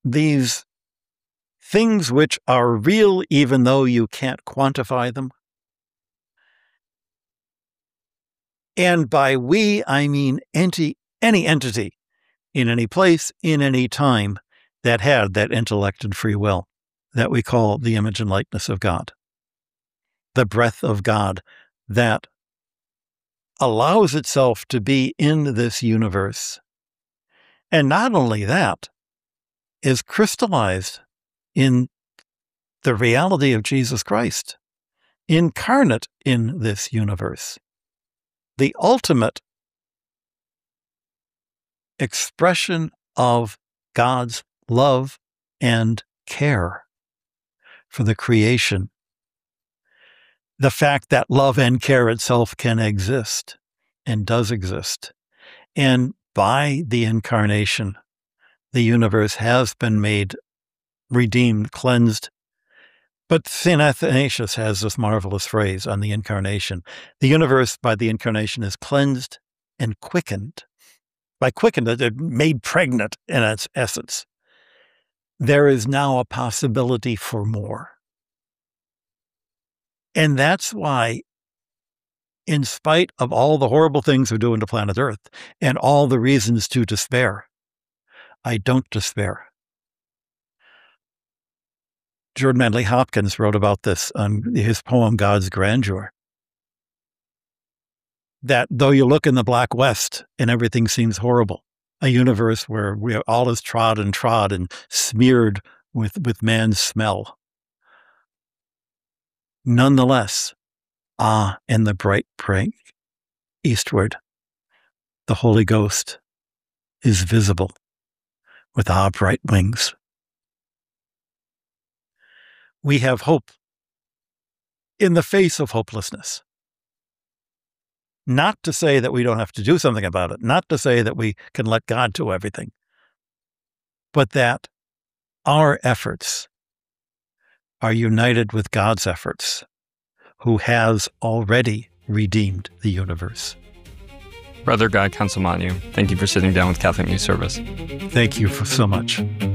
these things which are real even though you can't quantify them. And by we, I mean any entity in any place, in any time that had that intellect and free will that we call the image and likeness of God. The breath of God that allows itself to be in this universe. And not only that, is crystallized in the reality of Jesus Christ, incarnate in this universe. The ultimate expression of God's love and care for the creation. The fact that love and care itself can exist and does exist. And by the incarnation, the universe has been made redeemed, cleansed. But St. Athanasius has this marvelous phrase on the incarnation. The universe by the incarnation is cleansed and quickened. By quickened, it's made pregnant in its essence. There is now a possibility for more. And that's why, in spite of all the horrible things we're doing to planet Earth and all the reasons to despair, I don't despair. Jordan Manley Hopkins wrote about this on his poem, God's Grandeur. That though you look in the Black West and everything seems horrible, a universe where all is trod and smeared with man's smell. Nonetheless, in the bright break eastward, the Holy Ghost is visible with bright wings. We have hope in the face of hopelessness. Not to say that we don't have to do something about it, not to say that we can let God do everything, but that our efforts are united with God's efforts, who has already redeemed the universe. Brother Guy Consolmagno, thank you for sitting down with Catholic News Service. Thank you so much.